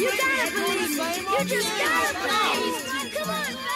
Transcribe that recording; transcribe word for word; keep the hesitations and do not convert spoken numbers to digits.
You gotta believe me. You just gotta believe. Come on.